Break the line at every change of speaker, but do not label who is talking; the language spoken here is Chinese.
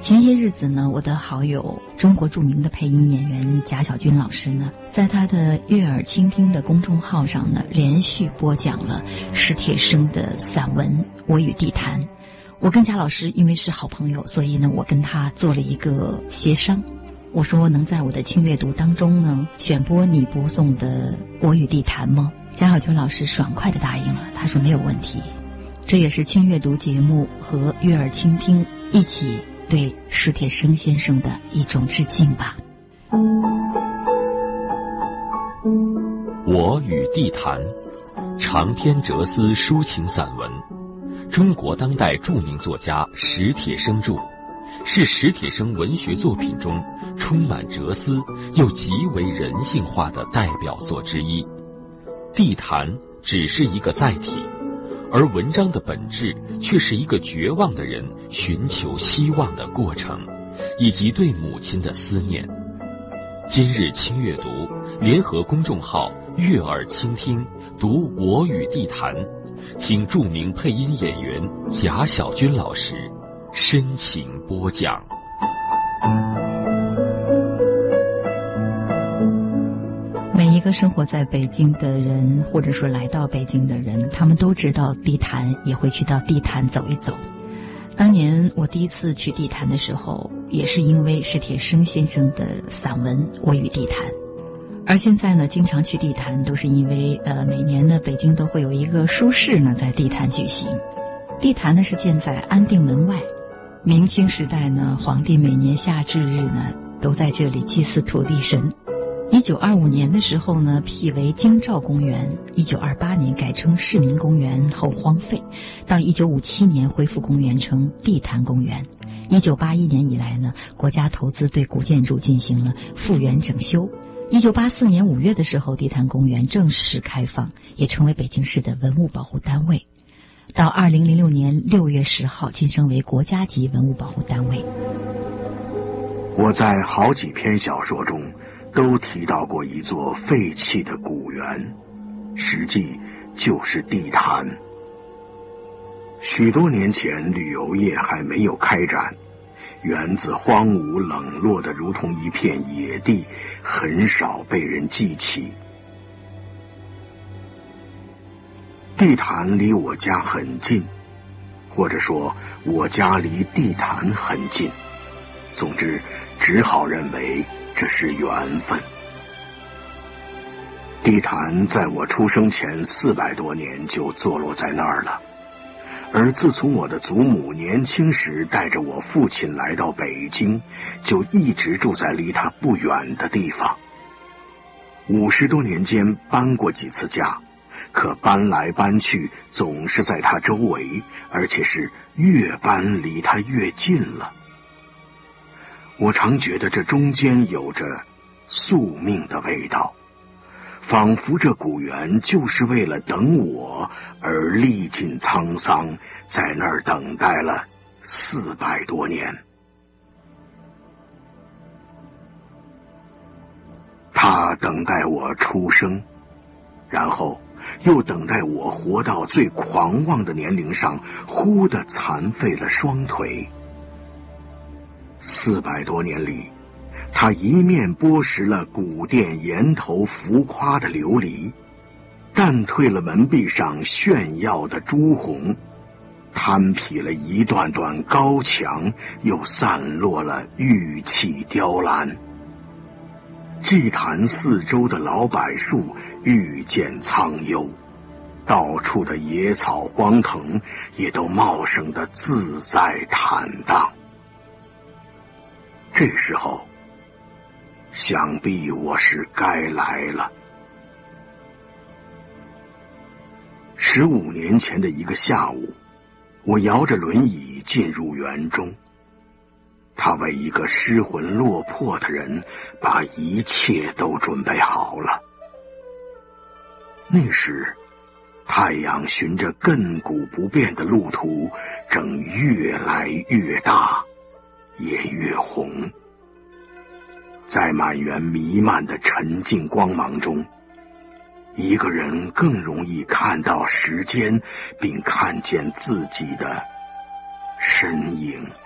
前些日子呢，我的好友中国著名的配音演员贾小军老师呢，在他的悦耳倾听的公众号上呢，连续播讲了史铁生的散文《我与地坛》。我跟贾老师因为是好朋友，所以呢，我跟他做了一个协商。我说能在我的轻阅读当中呢，选播你播送的《我与地坛》吗？贾小军老师爽快地答应了，他说没有问题。这也是轻阅读节目和悦耳倾听一起对史铁生先生的一种致敬吧。
我与地坛，长篇哲思抒情散文，中国当代著名作家史铁生著，是史铁生文学作品中充满哲思又极为人性化的代表作之一。地坛只是一个载体，而文章的本质却是一个绝望的人寻求希望的过程，以及对母亲的思念。今日轻阅读联合公众号悦耳倾听读《我与地坛》，听著名配音演员贾小军老师深情播讲。
每一个生活在北京的人，或者说来到北京的人，他们都知道地坛，也会去到地坛走一走。当年我第一次去地坛的时候，也是因为史铁生先生的散文《我与地坛》。而现在呢，经常去地坛都是因为每年呢北京都会有一个书市呢在地坛举行。地坛呢是建在安定门外，明清时代呢，皇帝每年夏至日呢都在这里祭祀土地神。1925年的时候呢，辟为京兆公园，1928年改称市民公园后荒废，到1957年恢复公园称地坛公园。1981年以来呢，国家投资对古建筑进行了复原整修。1984年5月的时候，地坛公园正式开放，也成为北京市的文物保护单位。到2006年6月10号晋升为国家级文物保护单位。
我在好几篇小说中都提到过一座废弃的古园，实际就是地坛。许多年前旅游业还没有开展，园子荒芜冷落的如同一片野地，很少被人记起。地坛离我家很近，或者说我家离地坛很近，总之只好认为这是缘分。地坛在我出生前400多年就坐落在那儿了，而自从我的祖母年轻时带着我父亲来到北京，就一直住在离他不远的地方。50多年间搬过几次家，可搬来搬去总是在他周围，而且是越搬离他越近了。我常觉得这中间有着宿命的味道，仿佛这古园就是为了等我而历尽沧桑，在那儿等待了400多年。他等待我出生，然后又等待我活到最狂妄的年龄上，忽地残废了双腿。400多年里，他一面剥蚀了古殿檐头浮夸的琉璃，淡褪了门壁上炫耀的朱红，摊劈了一段段高墙，又散落了玉砌雕栏。祭坛四周的老柏树愈见苍幽，到处的野草荒藤也都茂盛的自在坦荡。这时候想必我是该来了。15年前的一个下午，我摇着轮椅进入园中，他为一个失魂落魄的人把一切都准备好了。那时太阳循着亘古不变的路途，正越来越大，也越红。在满园弥漫的沉静光芒中，一个人更容易看到时间，并看见自己的身影。